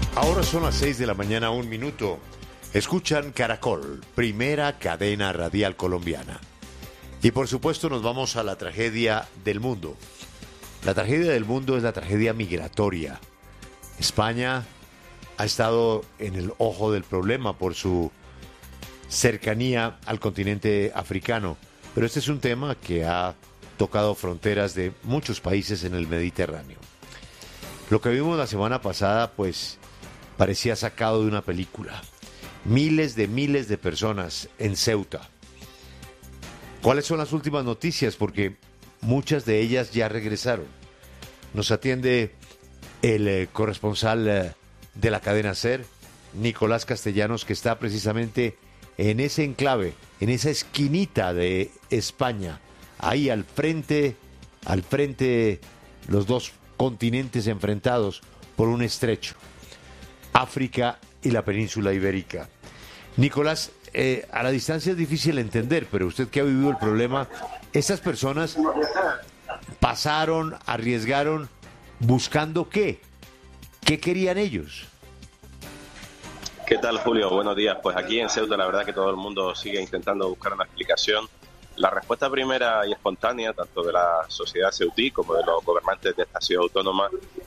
Ahora son las 6 de la mañana, 1 minuto. Escuchan Caracol, primera cadena radial colombiana. Y por supuesto nos vamos a la tragedia del mundo. La tragedia del mundo es la tragedia migratoria. España ha estado en el ojo del problema por su cercanía al continente africano. Pero este es un tema que ha tocado fronteras de muchos países en el Mediterráneo. Lo que vimos la semana pasada, pues, parecía sacado de una película. Miles de personas en Ceuta. ¿Cuáles son las últimas noticias? Porque muchas de ellas ya regresaron. Nos atiende el corresponsal de la cadena SER, Nicolás Castellanos, que está precisamente en ese enclave, en esa esquinita de España, ahí al frente, los dos continentes enfrentados por un estrecho, África y la península ibérica. Nicolás, a la distancia es difícil entender, pero usted que ha vivido el problema, estas personas pasaron, arriesgaron, buscando ¿qué? ¿Qué querían ellos? ¿Qué tal, Julio? Buenos días. Pues aquí en Ceuta la verdad que todo el mundo sigue intentando buscar una explicación. La respuesta primera y espontánea, tanto de la sociedad ceutí como de los gobernantes de esta ciudad autónoma,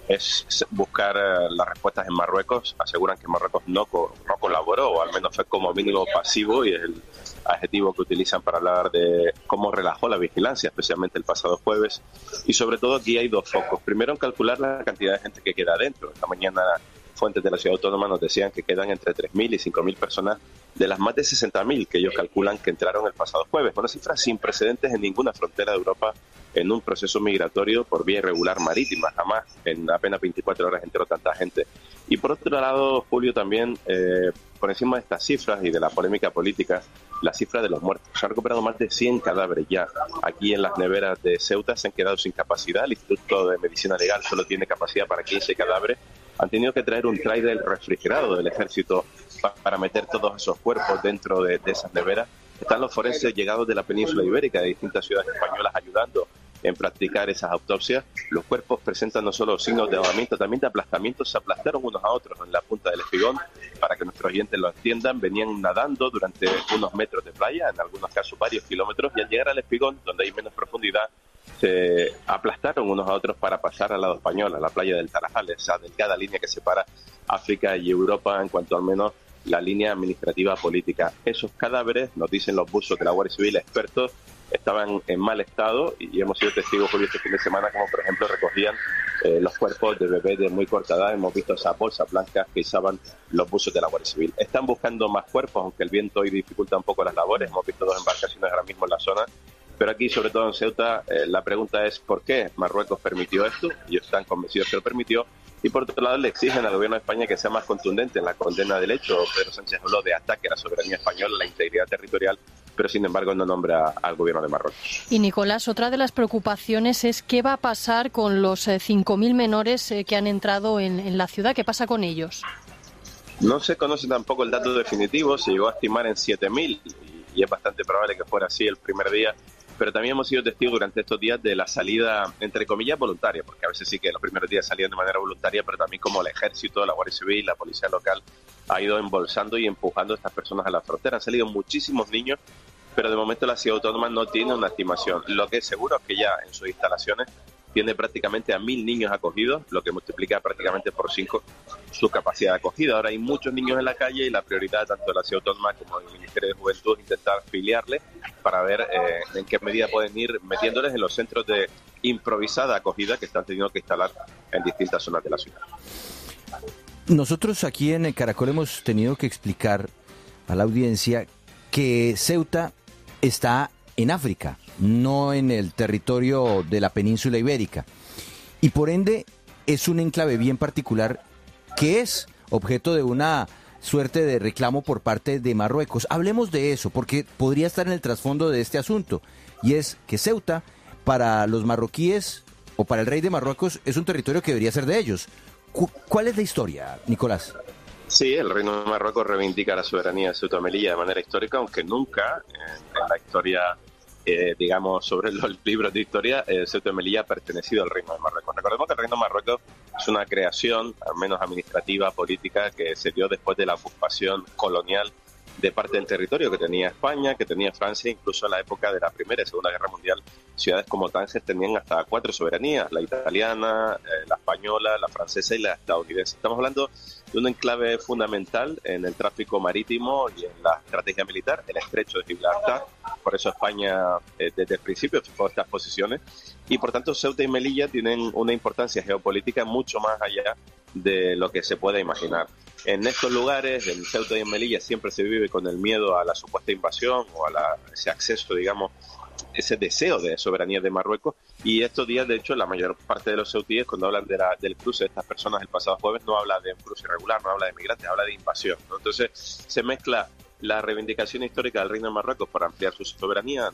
es buscar las respuestas en Marruecos. Aseguran que Marruecos no colaboró, o al menos fue como mínimo pasivo, y es el adjetivo que utilizan para hablar de cómo relajó la vigilancia, especialmente el pasado jueves. Y sobre todo aquí hay dos focos. Primero, en calcular la cantidad de gente que queda adentro. Esta mañana fuentes de la ciudad autónoma nos decían que quedan entre 3.000 y 5.000 personas de las más de 60.000 que ellos calculan que entraron el pasado jueves. Una cifra sin precedentes en ninguna frontera de Europa en un proceso migratorio por vía irregular marítima. Jamás en apenas 24 horas entró tanta gente. Y por otro lado, Julio, también por encima de estas cifras y de la polémica política, la cifra de los muertos. Se han recuperado más de 100 cadáveres ya. Aquí en las neveras de Ceuta se han quedado sin capacidad. El Instituto de Medicina Legal solo tiene capacidad para 15 cadáveres. Han tenido que traer un tráiler refrigerado del ejército para meter todos esos cuerpos dentro de esas neveras. Están los forenses llegados de la península ibérica, de distintas ciudades españolas, ayudando en practicar esas autopsias. Los cuerpos presentan no solo signos de ahogamiento, también de aplastamiento. Se aplastaron unos a otros en la punta del espigón. Para que nuestros oyentes lo entiendan, venían nadando durante unos metros de playa, en algunos casos varios kilómetros, y al llegar al espigón, donde hay menos profundidad, se aplastaron unos a otros para pasar al lado español, a la playa del Tarajal, esa delgada línea que separa África y Europa en cuanto al menos la línea administrativa política. Esos cadáveres, nos dicen los buzos de la Guardia Civil expertos, estaban en mal estado, y hemos sido testigos, Julio, este fin de semana, como por ejemplo recogían los cuerpos de bebés de muy corta edad. Hemos visto esas bolsas blancas que izaban los buzos de la Guardia Civil. Están buscando más cuerpos, aunque el viento hoy dificulta un poco las labores. Hemos visto 2 embarcaciones ahora mismo en la zona. Pero aquí, sobre todo en Ceuta, la pregunta es ¿por qué Marruecos permitió esto? Ellos están convencidos que lo permitió. Y por otro lado, le exigen al gobierno de España que sea más contundente en la condena del hecho. Pedro Sánchez habló de ataque a la soberanía española, a la integridad territorial, pero sin embargo no nombra al gobierno de Marruecos. Y Nicolás, otra de las preocupaciones es qué va a pasar con los 5.000 menores que han entrado en la ciudad. ¿Qué pasa con ellos? No se conoce tampoco el dato definitivo. Se llegó a estimar en 7.000 y es bastante probable que fuera así el primer día. Pero también hemos sido testigos durante estos días de la salida, entre comillas, voluntaria, porque a veces sí que los primeros días salían de manera voluntaria, pero también como el ejército, la Guardia Civil, la policía local ha ido embolsando y empujando a estas personas a la frontera. Han salido muchísimos niños, pero de momento la ciudad autónoma no tiene una estimación. Lo que es seguro es que ya en sus instalaciones tiene prácticamente a 1.000 niños acogidos, lo que multiplica prácticamente por 5 su capacidad de acogida. Ahora hay muchos niños en la calle y la prioridad tanto de la ciudad autónoma como del Ministerio de Juventud es intentar filiarles para ver en qué medida pueden ir metiéndoles en los centros de improvisada acogida que están teniendo que instalar en distintas zonas de la ciudad. Nosotros aquí en el Caracol hemos tenido que explicar a la audiencia que Ceuta está en África, no en el territorio de la península ibérica, y por ende es un enclave bien particular que es objeto de una suerte de reclamo por parte de Marruecos. Hablemos de eso, porque podría estar en el trasfondo de este asunto, y es que Ceuta, para los marroquíes o para el rey de Marruecos, es un territorio que debería ser de ellos. ¿Cuál es la historia, Nicolás? Sí, el Reino de Marruecos reivindica la soberanía de Ceuta y Melilla de manera histórica, aunque nunca en la historia digamos, sobre los libros de historia, Ceuta y Melilla ha pertenecido al Reino de Marruecos. Recordemos que el Reino de Marruecos es una creación, al menos administrativa, política, que se dio después de la ocupación colonial de parte del territorio que tenía España, que tenía Francia, incluso en la época de la Primera y Segunda Guerra Mundial, ciudades como Tánger tenían hasta 4 soberanías, la italiana, la española, la francesa y la estadounidense. Estamos hablando de un enclave fundamental en el tráfico marítimo y en la estrategia militar, el estrecho de Gibraltar. Por eso España desde el principio fijó estas posiciones y por tanto Ceuta y Melilla tienen una importancia geopolítica mucho más allá de lo que se puede imaginar. En estos lugares, en Ceuta y en Melilla, siempre se vive con el miedo a la supuesta invasión o a ese acceso, digamos, ese deseo de soberanía de Marruecos. Y estos días, de hecho, la mayor parte de los ceutíes, cuando hablan del cruce de estas personas el pasado jueves, no habla de un cruce irregular, no habla de migrantes, habla de invasión, ¿no? Entonces, se mezcla la reivindicación histórica del Reino de Marruecos por ampliar su soberanía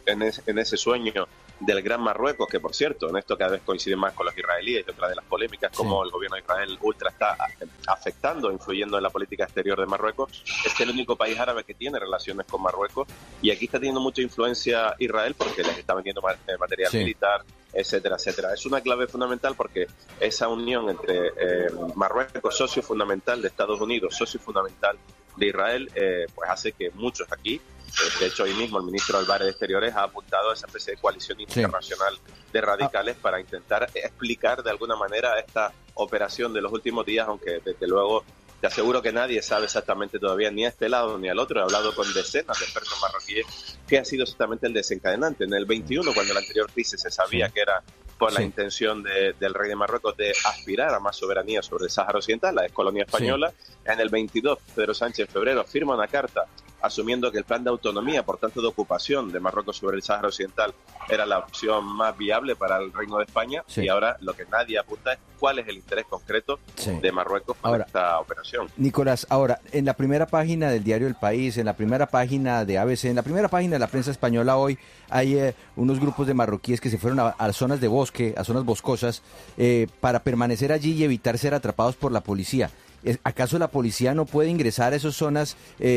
en ese sueño del Gran Marruecos, que por cierto, en esto cada vez coincide más con los israelíes y otra de las polémicas, como el gobierno de Israel ultra está afectando, influyendo en la política exterior de Marruecos. Es el único país árabe que tiene relaciones con Marruecos y aquí está teniendo mucha influencia Israel porque les está vendiendo material militar, etcétera, etcétera. Es una clave fundamental porque esa unión entre Marruecos, socio fundamental de Estados Unidos, socio fundamental de Israel, pues hace que muchos aquí, de hecho hoy mismo el ministro Álvarez de Exteriores ha apuntado a esa especie de coalición internacional de radicales para intentar explicar de alguna manera esta operación de los últimos días, aunque desde luego te aseguro que nadie sabe exactamente todavía ni a este lado ni al otro. He hablado con decenas de expertos marroquíes qué ha sido exactamente el desencadenante. En el 21, cuando la anterior crisis se sabía que era por la intención del rey de Marruecos de aspirar a más soberanía sobre el Sáhara Occidental, la excolonia española. En el 22, Pedro Sánchez en febrero firma una carta asumiendo que el plan de autonomía, por tanto de ocupación de Marruecos sobre el Sáhara Occidental, era la opción más viable para el Reino de España. Y ahora lo que nadie apunta es cuál es el interés concreto de Marruecos con esta operación. Nicolás, ahora, en la primera página del diario El País, en la primera página de ABC, en la primera página de la prensa española hoy, hay unos grupos de marroquíes que se fueron a zonas de bosque, a zonas boscosas, para permanecer allí y evitar ser atrapados por la policía. ¿Acaso la policía no puede ingresar a esas zonas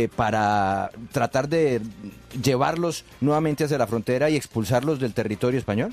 para tratar de llevarlos nuevamente hacia la frontera y expulsarlos del territorio español?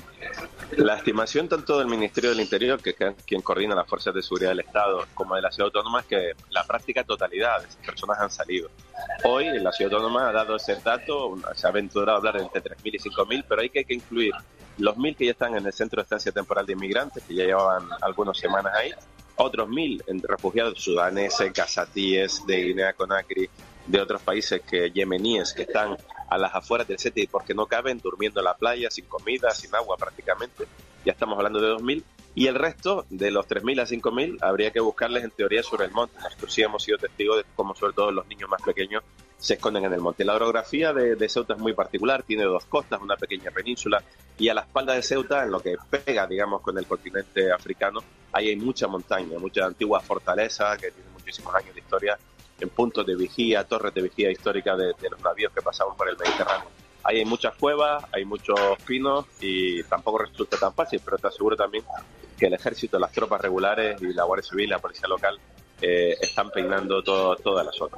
La estimación tanto del Ministerio del Interior, que es quien coordina las fuerzas de seguridad del Estado, como de la Ciudad Autónoma, es que la práctica totalidad de esas personas han salido. Hoy la Ciudad Autónoma ha dado ese dato, se ha aventurado a hablar de entre 3.000 y 5.000, pero hay que incluir los 1.000 que ya están en el Centro de Estancia Temporal de Inmigrantes, que ya llevaban algunas semanas ahí, otros 1.000 entre refugiados sudaneses, casatíes, de Guinea-Conakry, de otros países yemeníes que están a las afueras del sitio porque no caben, durmiendo en la playa, sin comida, sin agua prácticamente. Ya estamos hablando de 2.000. Y el resto, de los 3.000 a 5.000, habría que buscarles en teoría sobre el monte. Nosotros sí hemos sido testigos de cómo sobre todo los niños más pequeños se esconden en el monte. La orografía de Ceuta es muy particular, tiene 2 costas, una pequeña península, y a la espalda de Ceuta, en lo que pega, digamos, con el continente africano, ahí hay mucha montaña, mucha antigua fortaleza que tiene muchísimos años de historia, en puntos de vigía, torres de vigía histórica de los navíos que pasaban por el Mediterráneo. Ahí hay muchas cuevas, hay muchos pinos y tampoco resulta tan fácil, pero te aseguro también que el ejército, las tropas regulares y la Guardia Civil, la policía local, están peinando toda la zona.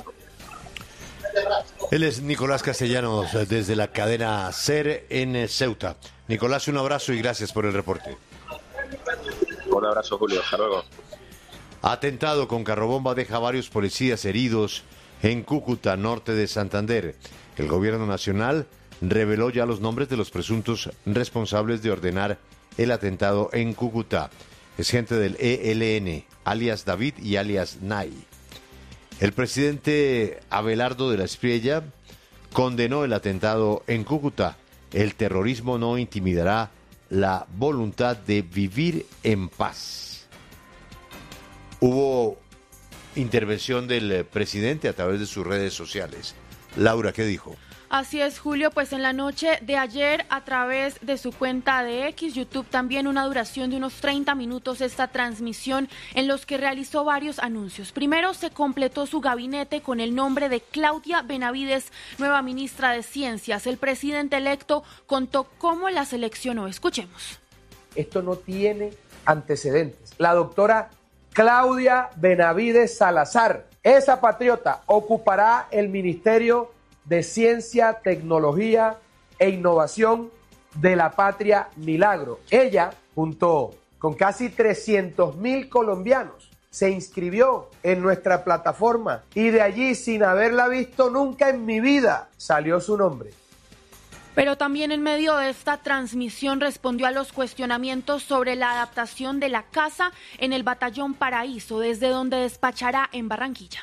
Él es Nicolás Castellanos, desde la cadena SER en Ceuta. Nicolás, un abrazo y gracias por el reporte. Un abrazo, Julio. Hasta luego. Atentado con carrobomba deja varios policías heridos en Cúcuta, norte de Santander. El gobierno nacional reveló ya los nombres de los presuntos responsables de ordenar el atentado en Cúcuta. Es gente del ELN, alias David y alias Nay. El presidente Abelardo de la Espriella condenó el atentado en Cúcuta. El terrorismo no intimidará la voluntad de vivir en paz. Hubo intervención del presidente a través de sus redes sociales. Laura, ¿qué dijo? Así es, Julio, pues en la noche de ayer, a través de su cuenta de X, YouTube, también una duración de unos 30 minutos esta transmisión en los que realizó varios anuncios. Primero se completó su gabinete con el nombre de Claudia Benavides, nueva ministra de Ciencias. El presidente electo contó cómo la seleccionó. Escuchemos. Esto no tiene antecedentes. La doctora Claudia Benavides Salazar, esa patriota, ocupará el Ministerio de Ciencia, Tecnología e innovación de la Patria Milagro. Ella, junto con casi 300.000 colombianos, se inscribió en nuestra plataforma y de allí, sin haberla visto nunca en mi vida, salió su nombre. Pero también en medio de esta transmisión respondió a los cuestionamientos sobre la adaptación de la casa en el Batallón Paraíso, desde donde despachará en Barranquilla.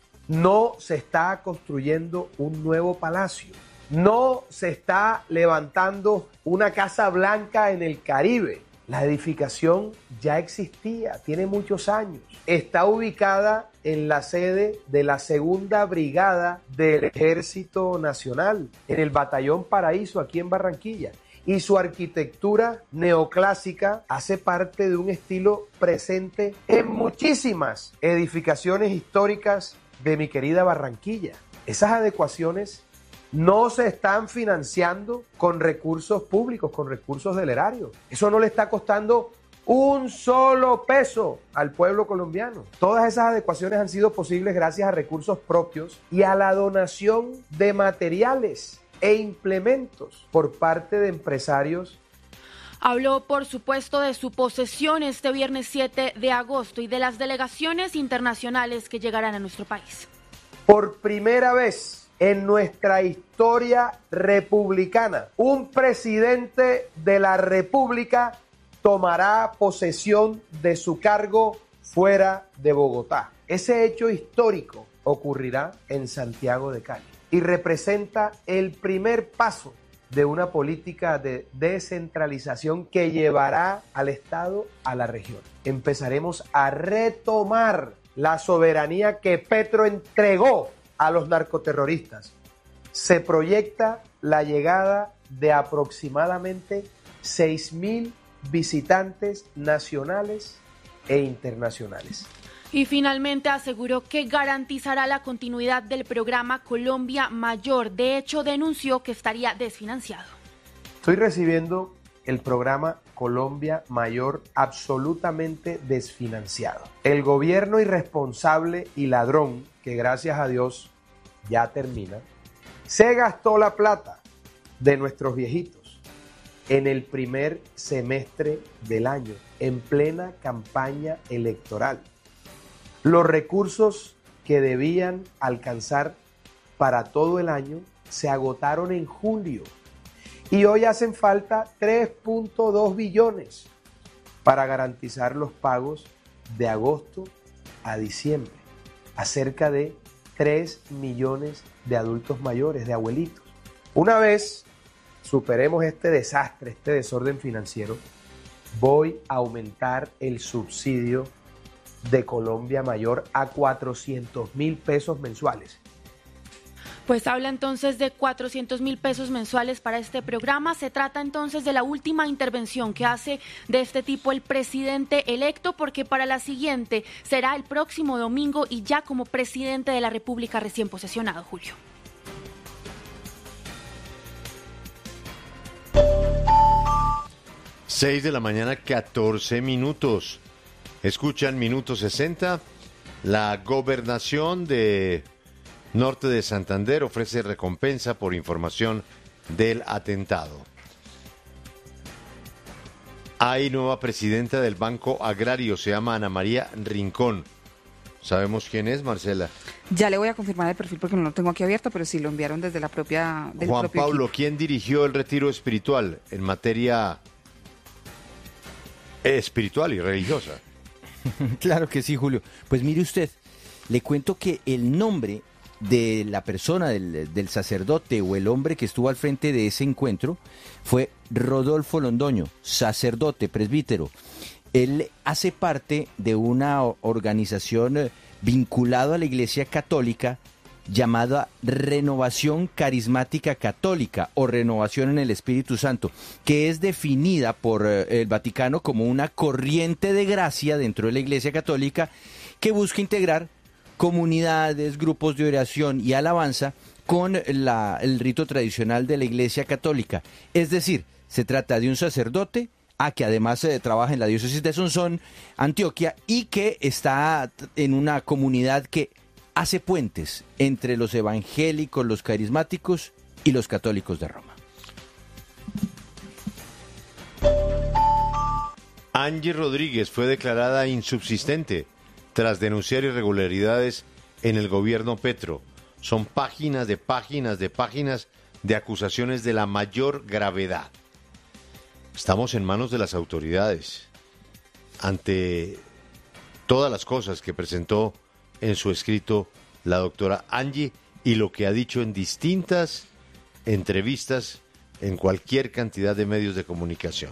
No se está construyendo un nuevo palacio. No se está levantando una Casa Blanca en el Caribe. La edificación ya existía, tiene muchos años. Está ubicada en la sede de la Segunda Brigada del Ejército Nacional, en el Batallón Paraíso, aquí en Barranquilla. Y su arquitectura neoclásica hace parte de un estilo presente en muchísimas edificaciones históricas de mi querida Barranquilla. Esas adecuaciones no se están financiando con recursos públicos, con recursos del erario. Eso no le está costando un solo peso al pueblo colombiano. Todas esas adecuaciones han sido posibles gracias a recursos propios y a la donación de materiales e implementos por parte de empresarios. Habló, por supuesto, de su posesión este viernes 7 de agosto y de las delegaciones internacionales que llegarán a nuestro país. Por primera vez en nuestra historia republicana, un presidente de la República tomará posesión de su cargo fuera de Bogotá. Ese hecho histórico ocurrirá en Santiago de Cali y representa el primer paso de una política de descentralización que llevará al Estado a la región. Empezaremos a retomar la soberanía que Petro entregó a los narcoterroristas. Se proyecta la llegada de aproximadamente 6.000 visitantes nacionales e internacionales. Y finalmente aseguró que garantizará la continuidad del programa Colombia Mayor. De hecho, denunció que estaría desfinanciado. Estoy recibiendo el programa Colombia Mayor absolutamente desfinanciado. El gobierno irresponsable y ladrón, que gracias a Dios ya termina, se gastó la plata de nuestros viejitos en el primer semestre del año, en plena campaña electoral. Los recursos que debían alcanzar para todo el año se agotaron en julio y hoy hacen falta 3.2 billones para garantizar los pagos de agosto a diciembre a cerca de 3 millones de adultos mayores, de abuelitos. Una vez superemos este desastre, este desorden financiero, voy a aumentar el subsidio de Colombia Mayor a 400.000 pesos mensuales. Pues habla entonces de 400.000 pesos mensuales para este programa. Se trata entonces de la última intervención que hace de este tipo el presidente electo, porque para la siguiente será el próximo domingo y ya como presidente de la República recién posesionado, Julio. Seis de la mañana, 14 minutos. Escuchan Minuto 60. La gobernación de Norte de Santander ofrece recompensa por información del atentado. Hay nueva presidenta del Banco Agrario, se llama Ana María Rincón. ¿Sabemos quién es, Marcela? Ya le voy a confirmar el perfil porque no lo tengo aquí abierto, pero sí lo enviaron desde la propia... Juan Pablo, ¿quién dirigió el retiro espiritual en materia espiritual y religiosa? Claro que sí, Julio. Pues mire usted, le cuento que el nombre de la persona, del sacerdote o el hombre que estuvo al frente de ese encuentro fue Rodolfo Londoño, sacerdote, presbítero. Él hace parte de una organización vinculada a la Iglesia Católica llamada Renovación Carismática Católica o Renovación en el Espíritu Santo, que es definida por el Vaticano como una corriente de gracia dentro de la Iglesia Católica que busca integrar comunidades, grupos de oración y alabanza con el rito tradicional de la Iglesia Católica. Es decir, se trata de un sacerdote que además trabaja en la diócesis de Sonsón, Antioquia, y que está en una comunidad que hace puentes entre los evangélicos, los carismáticos y los católicos de Roma. Angie Rodríguez fue declarada insubsistente tras denunciar irregularidades en el gobierno Petro. Son páginas de páginas de páginas de acusaciones de la mayor gravedad. Estamos en manos de las autoridades. Ante todas las cosas que presentó en su escrito la doctora Angie y lo que ha dicho en distintas entrevistas en cualquier cantidad de medios de comunicación.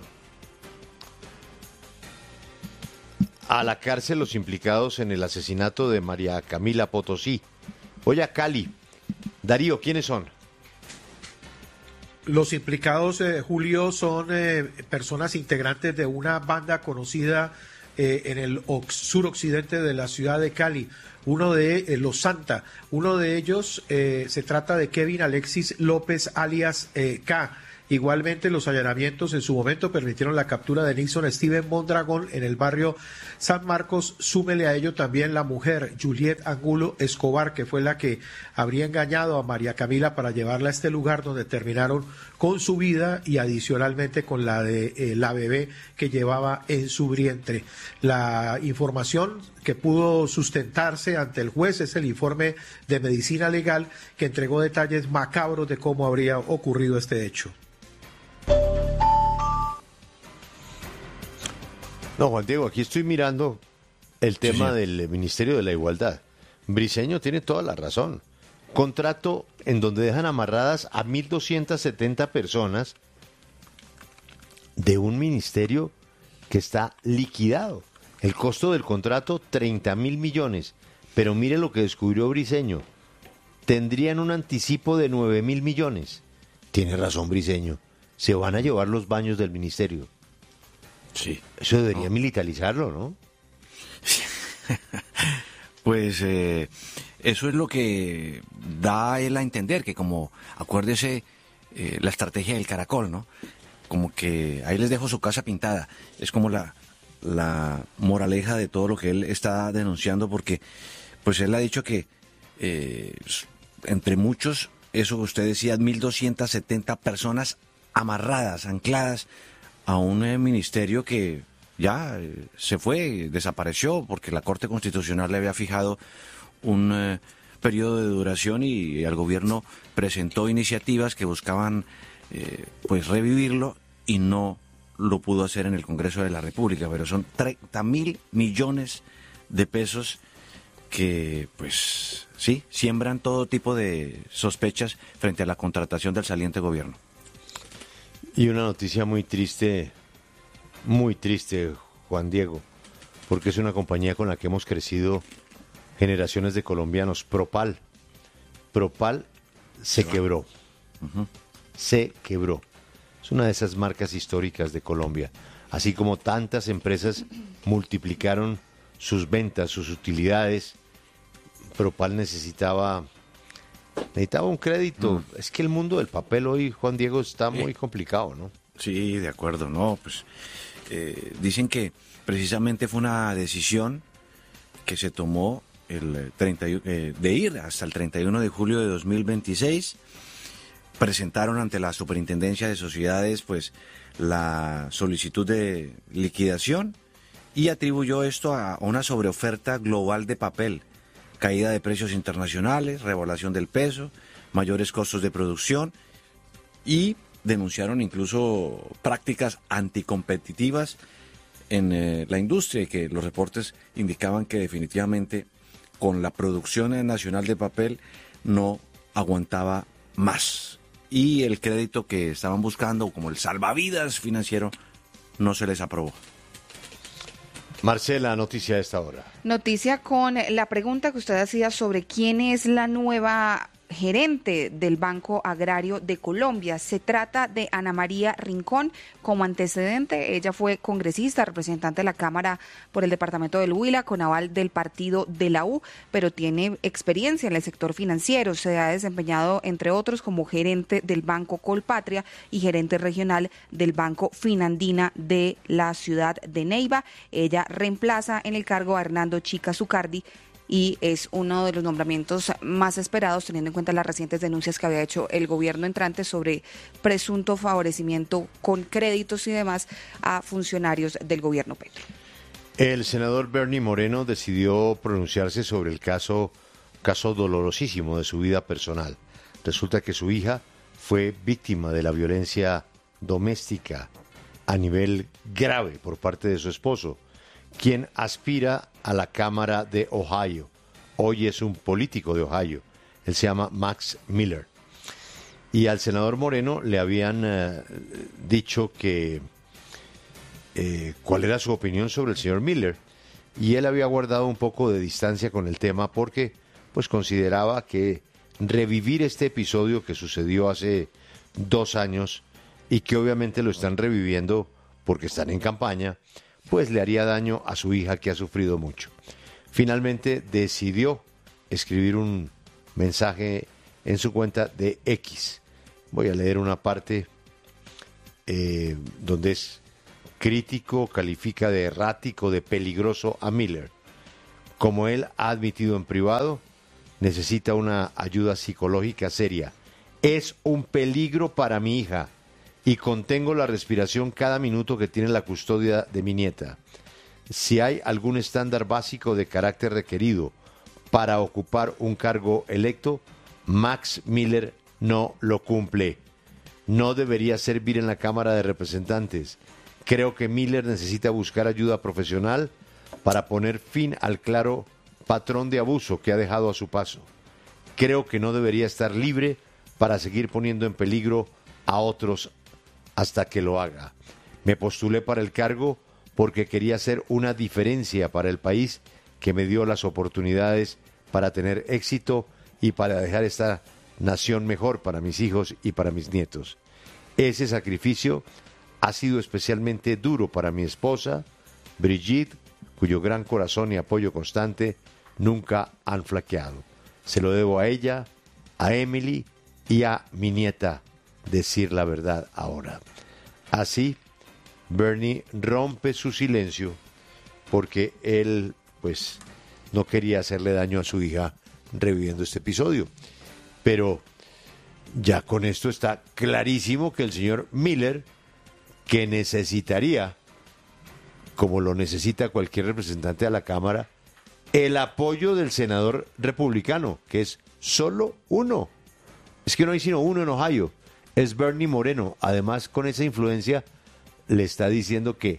A la cárcel los implicados en el asesinato de María Camila Potosí. Voy a Cali. Darío, ¿quiénes son? Los implicados, Julio, son personas integrantes de una banda conocida en el suroccidente de la ciudad de Cali, uno de Los Santa. Uno de ellos se trata de Kevin Alexis López, alias K. Igualmente, los allanamientos en su momento permitieron la captura de Nixon Steven Mondragón en el barrio San Marcos. Súmele a ello también la mujer Juliet Angulo Escobar, que fue la que habría engañado a María Camila para llevarla a este lugar donde terminaron con su vida y adicionalmente con la de la bebé que llevaba en su vientre. La información que pudo sustentarse ante el juez es el informe de medicina legal que entregó detalles macabros de cómo habría ocurrido este hecho. No, Juan Diego, aquí estoy mirando el tema del Ministerio de la Igualdad. Briceño tiene toda la razón. Contrato en donde dejan amarradas a 1.270 personas de un ministerio que está liquidado. El costo del contrato, 30.000 millones. Pero mire lo que descubrió Briceño. Tendrían un anticipo de 9.000 millones. Tiene razón Briceño. Se van a llevar los baños del ministerio. Sí. Eso debería militarizarlo, ¿no? Pues eso es lo que da él a entender, que como, acuérdese, la estrategia del caracol, ¿no? Como que ahí les dejo su casa pintada. Es como la moraleja de todo lo que él está denunciando, porque pues él ha dicho que entre muchos, eso que usted decía, 1.270 personas amarradas, ancladas a un ministerio que ya se fue, desapareció, porque la Corte Constitucional le había fijado un periodo de duración y el gobierno presentó iniciativas que buscaban pues revivirlo y no lo pudo hacer en el Congreso de la República, pero son 30.000 millones de pesos que pues sí, siembran todo tipo de sospechas frente a la contratación del saliente gobierno. Y una noticia muy triste, Juan Diego, porque es una compañía con la que hemos crecido generaciones de colombianos. Propal se quebró. Se quebró. Es una de esas marcas históricas de Colombia. Así como tantas empresas multiplicaron sus ventas, sus utilidades, Propal necesitaba un crédito. Es que el mundo del papel hoy, Juan Diego, está muy complicado, ¿no? Sí, de acuerdo, no, pues dicen que precisamente fue una decisión que se tomó de ir hasta el 31 de julio de 2026. Presentaron ante la Superintendencia de Sociedades pues la solicitud de liquidación y atribuyó esto a una sobreoferta global de papel, caída de precios internacionales, revaluación del peso, mayores costos de producción y denunciaron incluso prácticas anticompetitivas en la industria y que los reportes indicaban que definitivamente con la producción nacional de papel no aguantaba más. Y el crédito que estaban buscando, como el salvavidas financiero, no se les aprobó. Marcela, noticia de esta hora. Noticia con la pregunta que usted hacía sobre quién es la nueva gerente del Banco Agrario de Colombia. Se trata de Ana María Rincón. Como antecedente, ella fue congresista, representante de la Cámara por el departamento del Huila, con aval del partido de la U, pero tiene experiencia en el sector financiero. Se ha desempeñado, entre otros, como gerente del Banco Colpatria y gerente regional del Banco Finandina de la ciudad de Neiva. Ella reemplaza en el cargo a Hernando Chica Zucardi, y es uno de los nombramientos más esperados teniendo en cuenta las recientes denuncias que había hecho el gobierno entrante sobre presunto favorecimiento con créditos y demás a funcionarios del gobierno Petro. El senador Bernie Moreno decidió pronunciarse sobre el caso dolorosísimo de su vida personal. Resulta que su hija fue víctima de la violencia doméstica a nivel grave por parte de su esposo, quien aspira a la Cámara de Ohio. Hoy es un político de Ohio. Él se llama Max Miller. Y al senador Moreno le habían dicho que cuál era su opinión sobre el señor Miller. Y él había guardado un poco de distancia con el tema porque pues consideraba que revivir este episodio que sucedió hace 2 años y que obviamente lo están reviviendo porque están en campaña, pues le haría daño a su hija que ha sufrido mucho. Finalmente decidió escribir un mensaje en su cuenta de X. Voy a leer una parte donde es crítico, califica de errático, de peligroso a Miller. Como él ha admitido en privado, necesita una ayuda psicológica seria. Es un peligro para mi hija y contengo la respiración cada minuto que tiene la custodia de mi nieta. Si hay algún estándar básico de carácter requerido para ocupar un cargo electo, Max Miller no lo cumple. No debería servir en la Cámara de Representantes. Creo que Miller necesita buscar ayuda profesional para poner fin al claro patrón de abuso que ha dejado a su paso. Creo que no debería estar libre para seguir poniendo en peligro a otros hasta que lo haga. Me postulé para el cargo porque quería hacer una diferencia para el país que me dio las oportunidades para tener éxito y para dejar esta nación mejor para mis hijos y para mis nietos. Ese sacrificio ha sido especialmente duro para mi esposa, Brigitte, cuyo gran corazón y apoyo constante nunca han flaqueado. Se lo debo a ella, a Emily y a mi nieta decir la verdad ahora. Así, Bernie rompe su silencio porque él, pues, no quería hacerle daño a su hija reviviendo este episodio. Pero ya con esto está clarísimo que el señor Miller, que necesitaría, como lo necesita cualquier representante a la Cámara, el apoyo del senador republicano, que es solo uno. Es que no hay sino uno en Ohio, es Bernie Moreno. Además, con esa influencia, le está diciendo que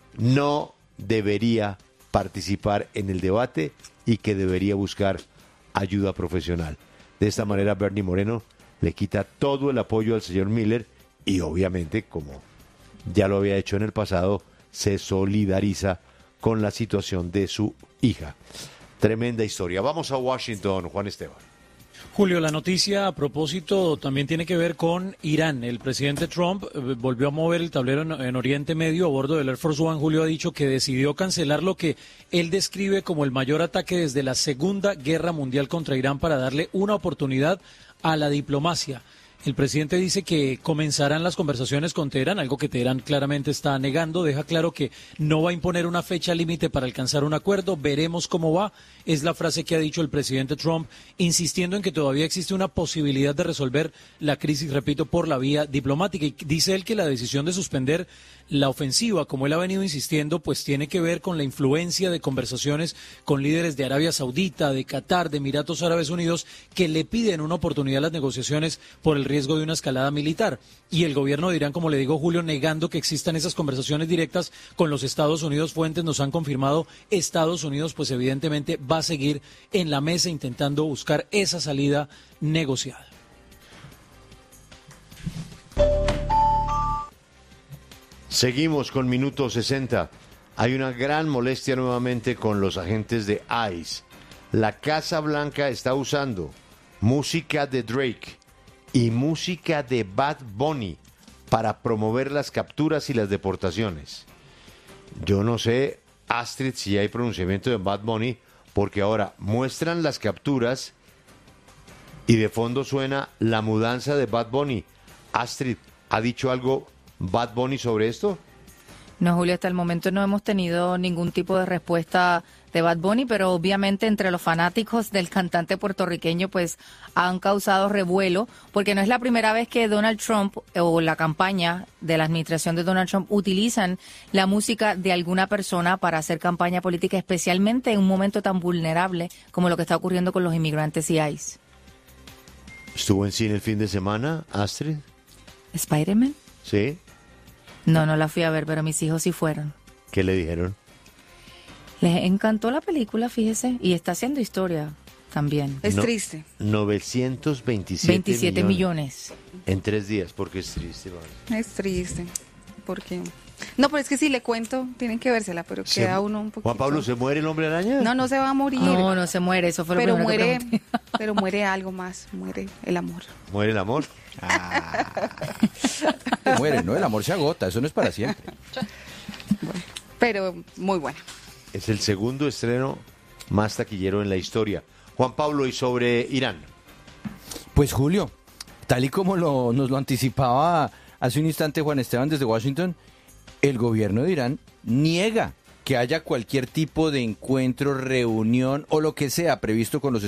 no debería participar en el debate y que debería buscar ayuda profesional. De esta manera, Bernie Moreno le quita todo el apoyo al señor Miller y obviamente, como ya lo había hecho en el pasado, se solidariza con la situación de su hija. Tremenda historia. Vamos a Washington, Juan Esteban. Julio, la noticia a propósito también tiene que ver con Irán. El presidente Trump volvió a mover el tablero en Oriente Medio a bordo del Air Force One. Julio ha dicho que decidió cancelar lo que él describe como el mayor ataque desde la Segunda Guerra Mundial contra Irán para darle una oportunidad a la diplomacia. El presidente dice que comenzarán las conversaciones con Teherán, algo que Teherán claramente está negando. Deja claro que no va a imponer una fecha límite para alcanzar un acuerdo. Veremos cómo va. Es la frase que ha dicho el presidente Trump, insistiendo en que todavía existe una posibilidad de resolver la crisis, repito, por la vía diplomática. Y dice él que la decisión de suspender la ofensiva, como él ha venido insistiendo, pues tiene que ver con la influencia de conversaciones con líderes de Arabia Saudita, de Qatar, de Emiratos Árabes Unidos, que le piden una oportunidad a las negociaciones por el riesgo de una escalada militar. Y el gobierno de Irán, como le digo, Julio, negando que existan esas conversaciones directas con los Estados Unidos. Fuentes nos han confirmado, Estados Unidos, pues evidentemente va a seguir en la mesa intentando buscar esa salida negociada. Seguimos con Minuto 60. Hay una gran molestia nuevamente con los agentes de ICE. La Casa Blanca está usando música de Drake y música de Bad Bunny para promover las capturas y las deportaciones. Yo no sé, Astrid, si hay pronunciamiento de Bad Bunny, porque ahora muestran las capturas y de fondo suena la mudanza de Bad Bunny. Astrid, ¿ha dicho algo Bad Bunny sobre esto? No, Julio, hasta el momento no hemos tenido ningún tipo de respuesta Bad Bunny, pero obviamente entre los fanáticos del cantante puertorriqueño pues han causado revuelo, porque no es la primera vez que Donald Trump o la campaña de la administración de Donald Trump utilizan la música de alguna persona para hacer campaña política, especialmente en un momento tan vulnerable como lo que está ocurriendo con los inmigrantes y ICE. ¿Estuvo en cine el fin de semana, Astrid? ¿Spider-Man? Sí. No la fui a ver, pero mis hijos sí fueron. ¿Qué le dijeron? Les encantó la película, fíjese, y está haciendo historia también. Es triste. 927 millones. En 3 días, porque es triste. Vale. Es triste, porque... No, pero es que si le cuento, tienen que vérsela, pero queda uno un poquito... ¿Juan Pablo, se muere el hombre araña? No se va a morir. No se muere, eso fue lo primero que pregunté. Pero muere algo más, muere el amor. ¿Muere el amor? Muere, ¿no? El amor se agota, eso no es para siempre. Bueno, pero muy buena. Es el segundo estreno más taquillero en la historia. Juan Pablo, y sobre Irán. Pues Julio, tal y como nos lo anticipaba hace un instante Juan Esteban desde Washington, el gobierno de Irán niega que haya cualquier tipo de encuentro, reunión o lo que sea previsto con los